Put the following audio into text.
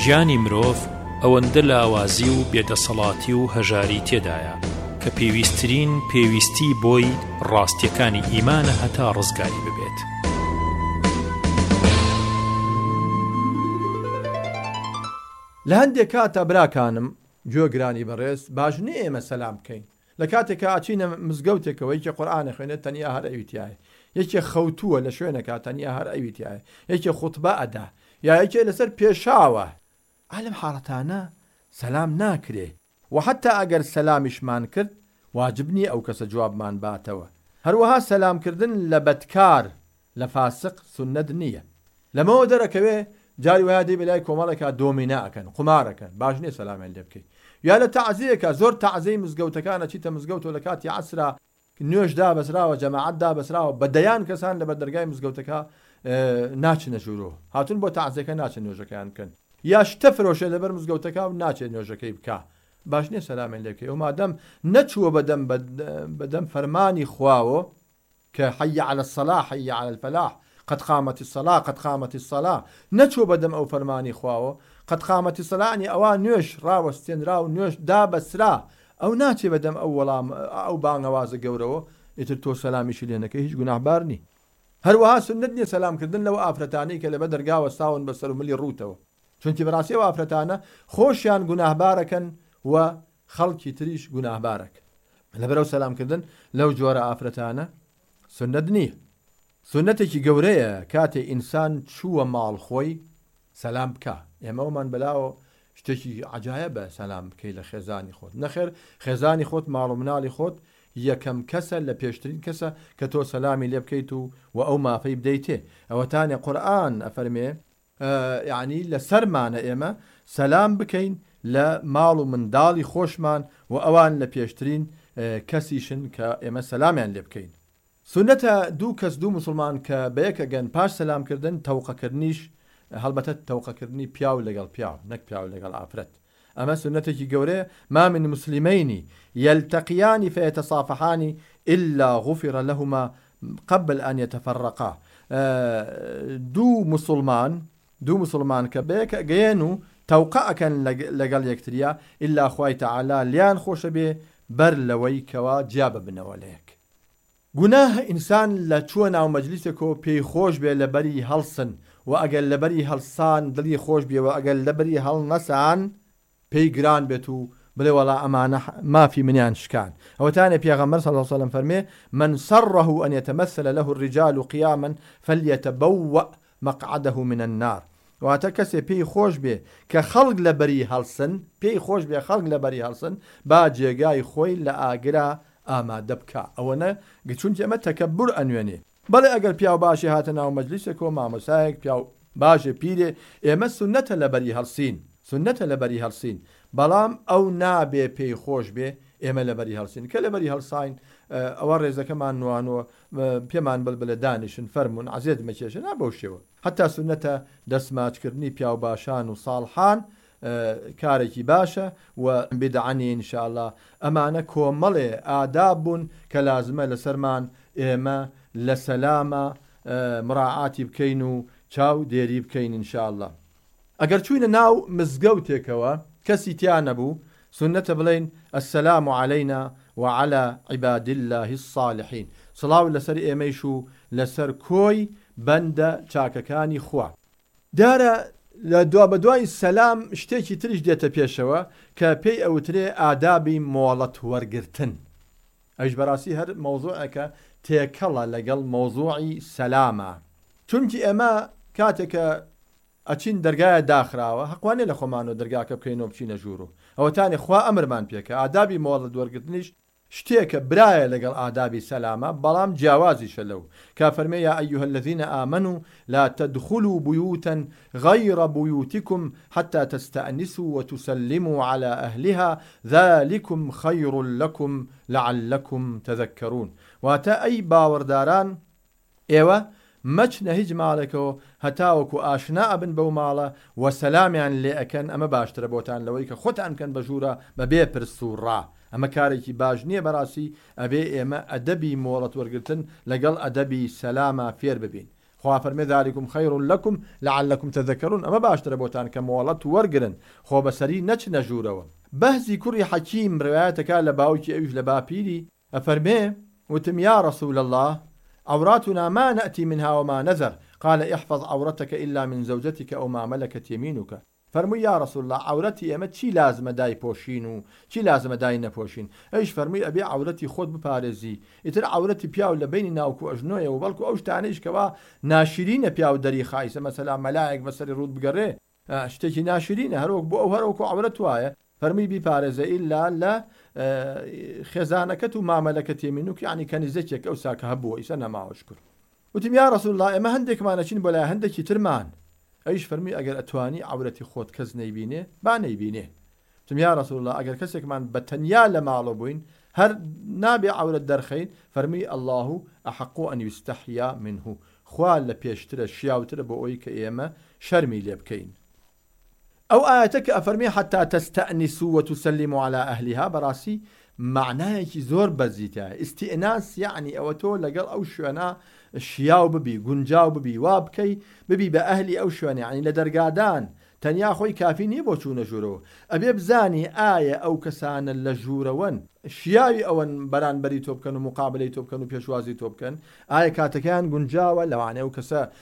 ژیانی مرۆڤ ئەوەندە لاوازی و بێدەسەڵاتی و هەژاری تێدایە کە پێویستترین پێویستی بۆی ڕاستیەکانی ئیمانە هەتا ڕزگاری ببێت. لە هەندێک کاتە براکانم گوێگرانی بەڕێز باش نییە ئێمە سەلام بکەین لە کاتێکە ئاچینە مزگەوتێکەوە یەکێ قورئانە خوێنێت تەنیا هەر ئەویتیایە، یەکێ خەوتووە لە شوێنەکە تەنیا هەر ئەویتیایە، یەکێ خوتبە ئەدا یا یەکێ لەسەر پێشاوە. ئالم حاڵەتانە سەلام ناکرێ و حتا ئەگەر سەلامیشمان کرد واجب نییە ئەو کەسە جوابمان باتەوە. هەروەها سەلامکردن لە بەدکار لە فاسق سنەت نییە. لەمەوە دەرەکەوێ جاری وایە دەی بەلای کۆمەڵێکە دۆمینە ئەکەن، قمارەکەن، باش نییە سەلامیان لێ بکەیت. یا لە تەعزیەکە زۆر تەعزیەی مزگەوتەکانە چیتە مزگەوتەوە لە کاتی عەسرا نوێژ دابەسراوە، جەماعەت دابەسراوە، بەدەیان کەسان لە بەردەرگای مزگەوتەکە ناچنە ژوورۆ، هاتون بۆ تەعزیەکە ناچن نوێژەکەیان بکەن، یا شتە فرۆشێ لەبەر مزگەوتەکە و ناچێت نوێژەکەی بکە، باش نییە سەلامیان لێ بکەیت. و مادەم نەچووە بەدەم فەرمانی خواوە کە حەی عەلە الصەلاح حەی عەلە الفەلاح قد قامت الصلاة قد قامت الصلاة، نەچوو بەدەم ئەو فەرمانی خواوە قد قامت الصلاة ینی ئەوە نوێژ ڕاوەستێنرا و نوێژ دابەسرا، ئەو ناچێ بەدەم ئەو وەڵام ئەو بانگەوازە گەورەوە ئیتر تۆ سەلامیشی لێ نەکەی، هیچ گوناحبار نی. هەروەها سنت نییە سەلامکردن لەو ئافرەتانەی کە لەبە دەرگاوە ساون بەسەر و ملی ڕووتەوە، چونکی بەڕاستی ئەو ئافرەتانە خۆشیان گوناحبارەکەن و خەڵکی تریش گوناحبارەکە. لەبەرەو سەلامکردن لەو جۆرە ئافرەتانە سنت نییە. سنەتێکی گەورەیە کاتێ ئینسان چووە ماڵ خۆی سەلام بکە. ئێمەوەمان بەلاوە شتێکی عەجایبە سەلام بکەی لە خێزانی خۆت. نەخێر خێزانی خۆت ماڵ و مناڵی خۆت یەکەم کەسە لە پێشترین کەسە کە تۆ سەلامی لێ بکەیت و ئەو مافەی بدەیتێ. ئەوەتانێ قورئان ئەفەرمێ یعنی لە سەرمانە ئێمە سەلام بکەین لە ماڵ و منداڵی خۆشمان و ئەوان لە پێشترین کەسیشن کە ئێمە سەلامیان لێ بکەین. سنەتە دوو کەس دوو مسلمان کە بەیەکە گەن پاش سەلامکردن تەوقەکردنیش، هەڵبەتە تەوقەکردنی پیاو لەگەڵ پیاو نەک پیاو لەگەڵ ئافرەت. ئەمە سنەتێکی گەورەیە. ما من مسلمين يلتقيان فيتصافحان إلا غفر لهما قبل أن يتفرقا. دوو مسلمان کە بەیەکە گەیەن و تەوقەکەن لەگەڵ یەکتریا ئللا خوای تەعالا لیان خۆشە بێ بەر لەوەی کەوا جیا ببنەوە لە یەک. گوناه ئینسان لە چووە ناو مەجلیسێکەوە پێی خۆش بێ لەبەری هەڵسن و ئەگەر لەبەری هەڵسان دڵی خۆش بێ و ئەگەر لەبەری هەڵنەسان پێی گران بێت و بڵێ وەڵا ئەمانە مافی منیان شکان. ئەوەتانێ پێغەمبەر صلی الله علیه وسلم فەرمێ من سره أن يتمثل له الرجال قياما فليتبوأ مقعده من النار. واتە کەسێ پێی خۆش بێ کە خەڵک لەبەری هەڵسن، پێی خۆش بێ خەڵک لەبەری هەڵسن با جێگای خۆی لە ئاگرا ئامادە بکە. ئەوەنە چونکی ئەمە تەکەببر ئەنوێنێ. بەڵێ ئەگەر پیاو باشی هاتە ناو مەجلیسێکەوە مامۆسایەک پیاو باشێ پیرێ ئێمە سنەتە لەبەری هەڵسین، سنەتە لەبەری هەڵسین، بەڵام ئەو نابێ پێی خۆش بێ ئێمە لەبەری هەڵسین. کە لەبەری هەڵساین ئەوە ڕێزەکەمان نوانەوە پێمان بڵبلە دانیشن فەرمون عەزیێت مەکێشن بەو شێوە. حتا سنەتە دەسماچکردنی پیاو باشان و ساڵحان کارێکی باشە و بدعەنی ئینشاءالله. ئەمانە کۆمەڵێ ئاداب بوون کە لازمە لەسەرمان ئێمە لە سەلامە مراعاتی بکەین و چاو دێری بکەین ئینشاءالله. ئەگەر چوینە ناو مزگەوتێکەوە کەسی تیا نەبوو سنەتە بڵێن السلام علينا وعلى عباد الله الصالحين، سڵاو لەسەر ئێمەیش و لەسەر کۆی بەندە چاکەکانی خوا. دارە لە بەدوای سەلام شتێکی تریش دێتە پێشەوە کە پێی ئەوترێ ئادابی مۆڵەت وەرگرتن. ئەوش بەڕاستی هەر مەوزوعەکە تێکەڵە لەگەڵ مەوزوعی سەلامە، چونکی ئێمە کاتێکە ئەچین دەرگایە داخراوە حەقوانێ لە خۆمانەوە دەرگاکە بکەینەوە بچینە ژوور و ئەوەتانێ خوا ئەمرمان پێکە ئادابی مۆڵەت وەرگرتنیش شتێکە برایە لەگەڵ ئادابی سەلامە، بەڵام جیاوازیشە لەو کە فەرمێ یا ئەیها الذین آمنوا لا تدخلوا بيوتا غير بيوتكم حتى تستأنسوا وتسلموا على أهلها ذلكم خير لكم لعلكم تذكرون. واتە ئەی باوەڕداران ئێوە مەچنە هیچ ماڵێکەوە هەتاوەکو ئاشنا ئەبن بەو ماڵە و سەلامیان لێ ئەکەن. ئەمە باشترە بۆتان لەوەی کە خۆتان کەن بە ژوورە بەبێ پرس و ڕا. ئەمە کارێکی باش نییە بەڕاستی. ئەبێ ئێمە ئەدەبی مۆڵەت وەرگرتن لەگەڵ ئەدەبی سەلامە فێر ببین. خوا فەرمێ ذلكم خير لكم لعلكم تذكرون ئەمە باشترە بۆتان کە مۆڵەت وەرگرن خۆ بەسەری نەچنە ژوورەوە. بەهزی کوڕی حەکیم ڕوایەتەکە لە باوکی ئەویش لە باپیری ئەفەرمێ وتم يا رسول الله عوراتنا ما نأتي منها وما نذر قال احفظ عورتك إلا من زوجتك أو ما ملكت يمينك. فرمووی یا رسول الله عورەتی ئێمە چی لازمە دای پۆشین و چی لازمە دای نەپۆشین. ئەیش فەرمووی ئەبێ عورەتی خۆت بپارێزی، ئیتر عورەتی پیاو لە بینی ناوکو ئەژنۆیە و بەڵکو ئەو شتانەیش کەوا ناشرینە پیاو دەری خایسە مەسەلا مەلایەک بەسەری ڕوود بگەڕێ شتێکی ناشرینە هەروەک بۆ ئەو هەروەکو عورەت وایە. فەرمووی بیپارێزە ئیلا لە خێزانەکەت و مامەلەکەت یەمینوک یعنی کەنیزەکێک ئەو ساکە هەبووە ئیسە نەماوەشکر. وتم یا رسول الله ئێمە هەندێکمانەچین بۆ لای هەندێکی ترمان. ئەیش فەرمی ئەگەر ئەتوانی عورەتی خۆت کەس نەیبینێ با نەیبینێ. وتم یا رسول الله ئەگەر کەسێکمان بە تەنیا لە ماڵە بووین هەر نابێ عورەت دەرخەین. فەرمی الله أحق أن يستحيا منه، خوا لە پێشترە شیاوترە بۆ ئەوی کە ئێمە شەرمی لێ بکەین. ئەو ئاەتە کە ئەفەرمی حتى تستأنسوا وتسلموا على أهلها بەڕاستی معنایەکی زۆر بەرزیتە. ئیستئناس یعنی ئەوە تۆ لەگەڵ ئەو شوێنە شیاو ببی گونجاو ببی وا بکەی ببی بە ئەهلی ئەو شوێنە یعنی لە دەرگادان تەنیا خۆی کافی نییە بۆ چوونە ژوورەوە ئەبێ بزانی ئایا ئەو کەسانە لە ژوورەوەن شیاوی ئەوەن بەرانبەری تۆ بکەن و مقابلەی تۆ بکەن و پێشوازی تۆ بکەن ئایا کاتەکەیان گونجاوە لەوانەیە و کەسە